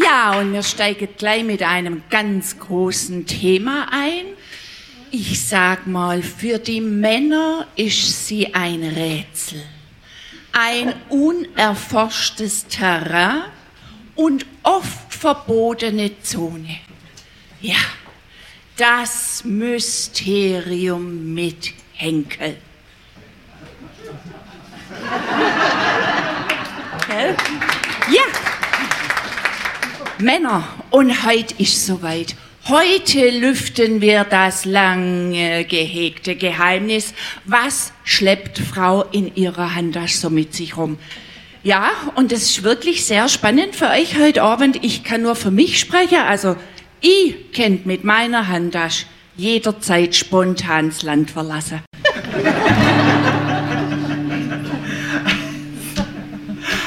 Ja, und wir steigen gleich mit einem ganz großen Thema ein. Ich sag mal, für die Männer ist sie ein Rätsel, ein unerforschtes Terrain und oft verbotene Zone. Ja, das Mysterium mit Henkel. Ja, Männer, und heute ist soweit. Heute lüften wir das lange gehegte Geheimnis. Was schleppt Frau in ihrer Handtasche so mit sich rum? Ja, und das ist wirklich sehr spannend für euch heute Abend. Ich kann nur für mich sprechen. Also, ich könnt mit meiner Handtasche jederzeit spontan das Land verlassen.